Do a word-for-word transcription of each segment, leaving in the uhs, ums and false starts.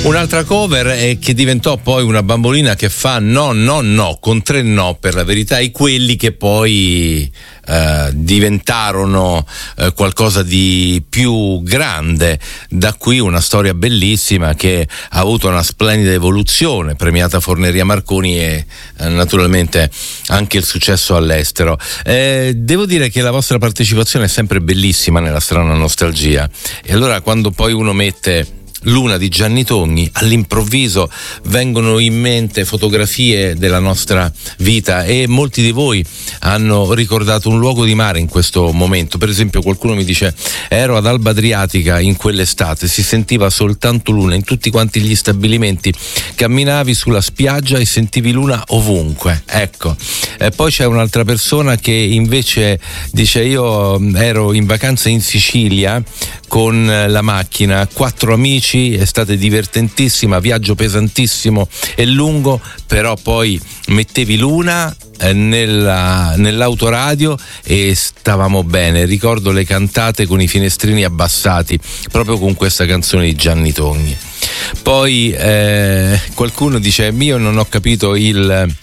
Un'altra cover è che diventò poi una bambolina che fa no, no, no, con tre no per la verità, e quelli che poi eh, diventarono eh, qualcosa di più grande. Da qui una storia bellissima che ha avuto una splendida evoluzione, premiata Forneria Marconi e eh, naturalmente anche il successo all'estero. Eh, devo dire che la vostra partecipazione è sempre bellissima nella strana nostalgia, e allora quando poi uno mette Luna di Gianni Togni, all'improvviso vengono in mente fotografie della nostra vita, e molti di voi hanno ricordato un luogo di mare in questo momento. Per esempio qualcuno mi dice: ero ad Alba Adriatica in quell'estate, si sentiva soltanto luna in tutti quanti gli stabilimenti, camminavi sulla spiaggia e sentivi luna ovunque. Ecco, e poi c'è un'altra persona che invece dice: io ero in vacanza in Sicilia con la macchina, quattro amici, estate divertentissima, viaggio pesantissimo e lungo, però poi mettevi luna nella, nell'autoradio e stavamo bene. Ricordo le cantate con i finestrini abbassati, proprio con questa canzone di Gianni Togni. Poi eh, qualcuno dice: io non ho capito il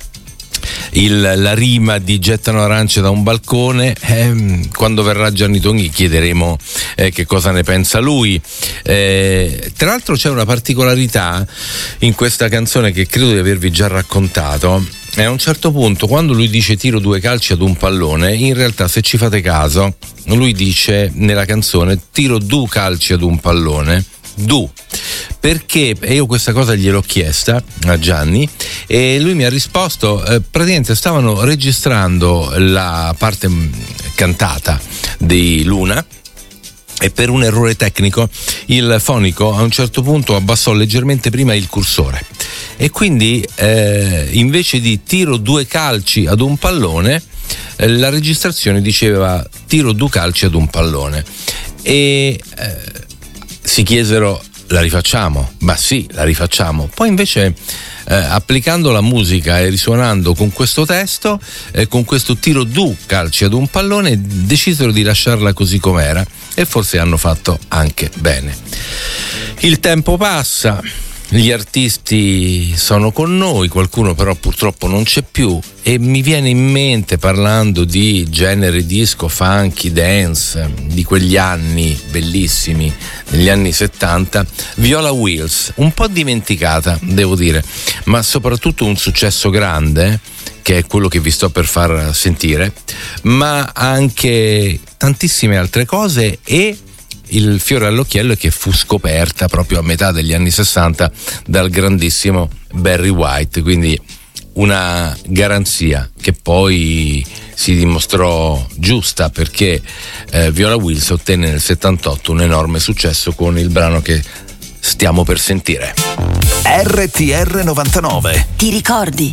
Il, la rima di gettano arance da un balcone. Eh, quando verrà Gianni Togni chiederemo eh, che cosa ne pensa lui. Eh, tra l'altro c'è una particolarità in questa canzone che credo di avervi già raccontato. E a un certo punto, quando lui dice tiro due calci ad un pallone, in realtà, se ci fate caso, lui dice nella canzone tiro due calci ad un pallone. Du, perché e io questa cosa gliel'ho chiesta a Gianni e lui mi ha risposto: eh, praticamente stavano registrando la parte cantata di Luna e per un errore tecnico il fonico a un certo punto abbassò leggermente prima il cursore, e quindi eh, invece di tiro due calci ad un pallone, eh, la registrazione diceva tiro due calci ad un pallone, e eh, si chiesero: la rifacciamo? Ma sì, la rifacciamo. Poi invece eh, applicando la musica e risuonando con questo testo, eh, con questo tiro due calci ad un pallone, decisero di lasciarla così com'era, e forse hanno fatto anche bene. Il tempo passa, gli artisti sono con noi, qualcuno però purtroppo non c'è più, e mi viene in mente, parlando di genere disco, funky, dance, di quegli anni bellissimi, negli anni settanta, Viola Wills, un po' dimenticata devo dire, ma soprattutto un successo grande, che è quello che vi sto per far sentire, ma anche tantissime altre cose. E il fiore all'occhiello è che fu scoperta proprio a metà degli anni sessanta dal grandissimo Barry White, quindi una garanzia che poi si dimostrò giusta, perché eh, Viola Wills ottenne nel settantotto un enorme successo con il brano che stiamo per sentire. R T R novantanove. Ti ricordi?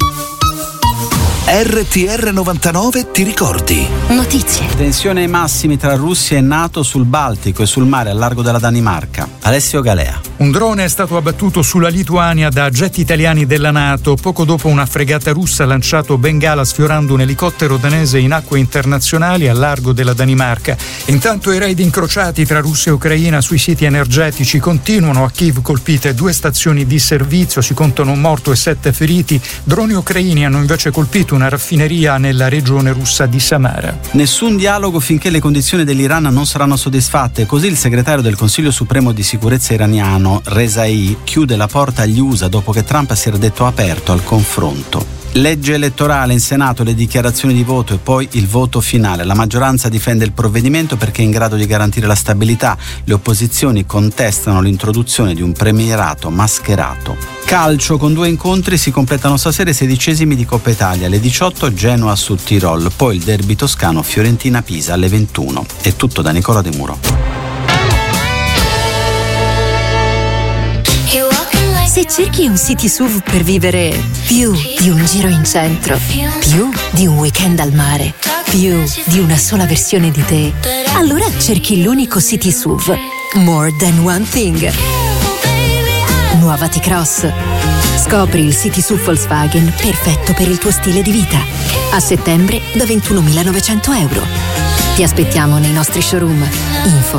R T R novantanove ti ricordi? Notizie. Tensione ai massimi tra Russia e NATO sul Baltico e sul mare al largo della Danimarca. Alessio Galea. Un drone è stato abbattuto sulla Lituania da jet italiani della NATO poco dopo una fregata russa ha lanciato Bengala sfiorando un elicottero danese in acque internazionali al largo della Danimarca. Intanto i raid incrociati tra Russia e Ucraina sui siti energetici continuano. A Kiev colpite due stazioni di servizio, si contano un morto e sette feriti. Droni ucraini hanno invece colpito una raffineria nella regione russa di Samara. Nessun dialogo finché le condizioni dell'Iran non saranno soddisfatte, così il segretario del Consiglio Supremo di Sicurezza iraniano Rezai chiude la porta agli U S A dopo che Trump si era detto aperto al confronto. Legge elettorale in Senato, le dichiarazioni di voto e poi il voto finale. La maggioranza difende il provvedimento perché è in grado di garantire la stabilità. Le opposizioni contestano l'introduzione di un premierato mascherato. Calcio, con due incontri si completano stasera i sedicesimi di Coppa Italia. Alle diciotto Genoa su Tirol, poi il derby toscano Fiorentina-Pisa alle ventuno. È tutto da Nicola De Muro. Se cerchi un city S U V per vivere più di un giro in centro, più di un weekend al mare, più di una sola versione di te, allora cerchi l'unico city S U V More Than One Thing. Nuova T-Cross. Scopri il city S U V Volkswagen perfetto per il tuo stile di vita. A settembre da ventunomilanovecento euro. Ti aspettiamo nei nostri showroom. Info